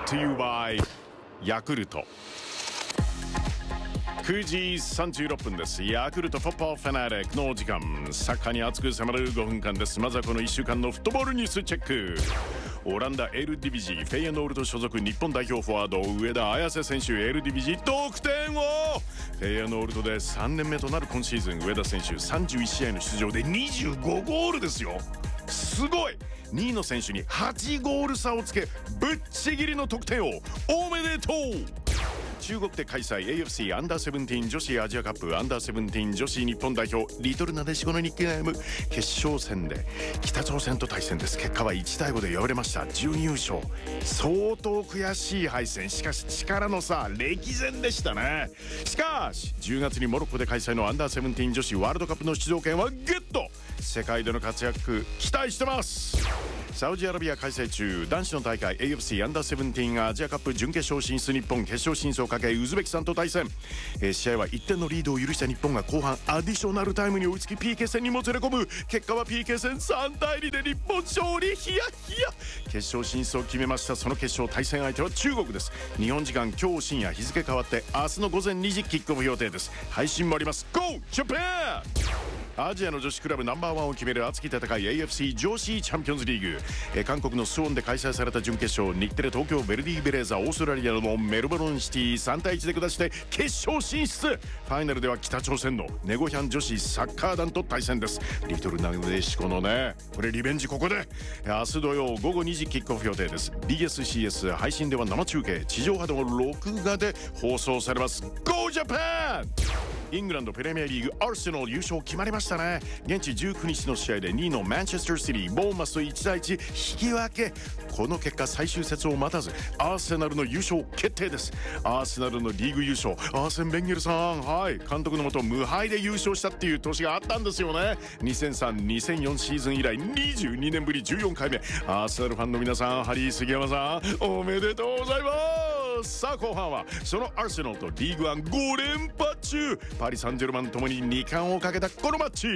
brought to you by ヤクルト。9時36分です。ヤクルトフォッパーファナリックのお時間、サッカーに熱く迫る5分間です。まずはこの1週間のフットボールニュースチェック。オランダエルディビジフェイエノールト所属日本代表フォワード上田綺世選手、エルディビジ得点を。フェイエノールトで3年目となる今シーズン、上田選手31試合の出場で25ゴールですよ。すごい。2位の選手に8ゴール差をつけ、ぶっちぎりの得点を。おめでとう。中国で開催 AFC アンダーセブンティーン女子アジアカップアンダーセブンティーン女子日本代表リトルなでしこのニックネーム、決勝戦で北朝鮮と対戦です。結果は1対5で敗れました。準優勝、相当悔しい敗戦。しかし力の差歴然でしたね。しかし10月にモロッコで開催のアンダーセブンティーン女子ワールドカップの出場権はゲット。世界での活躍期待してます。サウジアラビア開催中、男子の大会 AFC アンダーセブンティーンアジアカップ準決勝進出。日本決勝進出をかけウズベキスタンと対戦。試合は1点のリードを許した日本が後半アディショナルタイムに追いつき PK 戦にもつれ込む。結果は PK 戦3対2で日本勝利。ヒヤヒヤ。決勝進出を決めました。その決勝対戦相手は中国です。日本時間今日深夜、日付変わって明日の午前2時キックオフ予定です。配信もあります。 Go Japan。アジアの女子クラブナンバーワンを決める熱き戦い AFC 女子チャンピオンズリーグ。韓国のスウォンで開催された準決勝、日テレ東京ベルディベレーザオーストラリアのメルボルンシティ3対1で下して決勝進出。ファイナルでは北朝鮮のネゴヒャン女子サッカー団と対戦です。リトルなでしこのね、これリベンジここで。明日土曜午後2時キックオフ予定です。 BSCS 配信では生中継、地上波でも録画で放送されます。 Go Japan。イングランドプレミアリーグアーセナル優勝決まりましたね。現地19日の試合で2位のマンチェスターシティボーンマスと1対1引き分け。この結果最終節を待たずアーセナルの優勝決定です。アーセナルのリーグ優勝、アーセン・ベンゲルさん、はい監督のもと無敗で優勝したっていう年があったんですよね。2003-2004シーズン以来22年ぶり14回目。アーセナルファンの皆さん、ハリー杉山さんおめでとうございます。さあ後半はそのアーセナルとリーグワン5連覇中パリ・サンジェルマンともに2冠をかけたこのマッチ。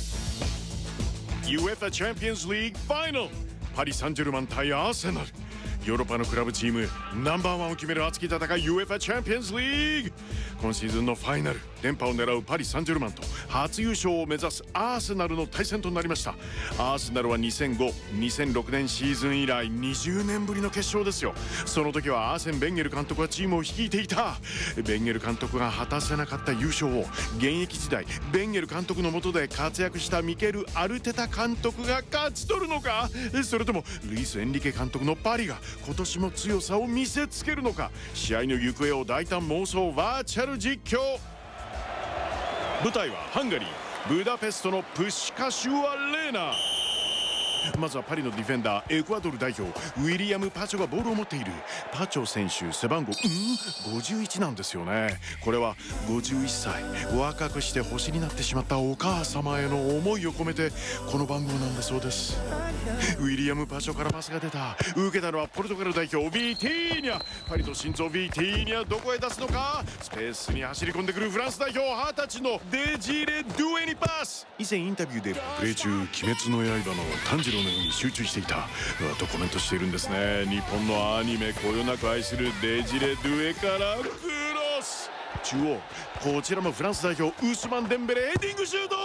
UEFA チャンピオンズリーグファイナル、パリ・サンジェルマン対アーセナル。ヨーロッパのクラブチームナンバーワンを決める熱き戦い UEFA チャンピオンズリーグ。今シーズンのファイナル連覇を狙うパリ・サンジェルマンと初優勝を目指すアーセナルの対戦となりました。アーセナルは2005-2006年シーズン以来20年ぶりの決勝ですよ。その時はアーセン・ベンゲル監督がチームを率いていた。ベンゲル監督が果たせなかった優勝を現役時代ベンゲル監督の下で活躍したミケル・アルテタ監督が勝ち取るのか、それともルイス・エンリケ監督のパリが今年も強さを見せつけるのか。試合の行方を大胆妄想バーチャル実況。舞台はハンガリーブダペストのプシカシュアレーナ。まずはパリのディフェンダーエクアドル代表ウィリアム・パチョがボールを持っている。パチョ選手背番号51なんですよね。これは51歳若くして星になってしまったお母様への思いを込めてこの番号なんだそうです。ウィリアム・パチョからパスが出た。受けたのはポルトガル代表ビティーニャ。パリの心臓ビティーニャどこへ出すのか。スペースに走り込んでくるフランス代表20歳のデジレ・ドゥエにパス。以前インタビューでプレー中鬼滅の刃の炭治郎のように集中していたとコメントしているんですね。日本のアニメこよなく愛するデジレ・ドゥエからクロス。中央こちらもフランス代表ウスマン・デンベレヘディングシュート。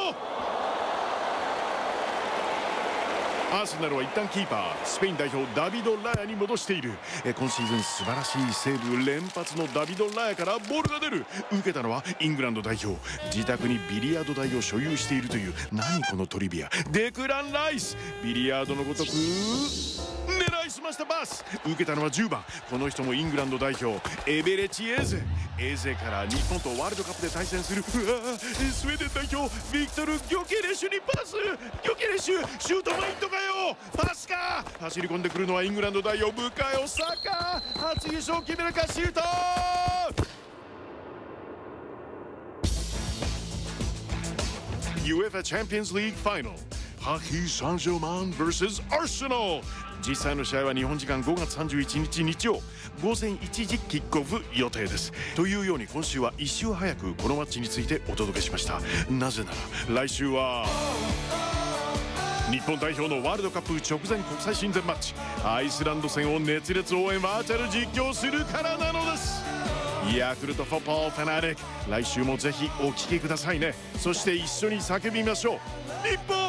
アーセナルは一旦キーパースペイン代表ダビド・ラヤに戻している。今シーズン素晴らしいセーブ連発のダビド・ラヤからボールが出る。受けたのはイングランド代表、自宅にビリヤード台を所有しているという。何このトリビア。デクラン・ライスビリヤードのごとく狙いすましたパス。受けたのは10番、この人もイングランド代表エベレチ・エゼ。エゼから日本とワールドカップで対戦するスウェーデン代表ビクトル・ギョケレシュにパス。ギョケレシュシュートマイントかよ。パスか。走り込んでくるのはイングランド代表ブカヨ・サカ。初優勝決めるか。シュート。UEFA チャンピオンズリーグファイナルパリ・サンジェルマン vs アーセナル。実際の試合は日本時間5月31日日曜午前1時キックオフ予定です。というように今週は1週早くこのマッチについてお届けしました。なぜなら来週は日本代表のワールドカップ直前国際親善マッチアイスランド戦を熱烈応援バーチャル実況するからなのです。ヤクルトフォッポーファナリック、来週もぜひお聞きくださいね。そして一緒に叫びましょう。日本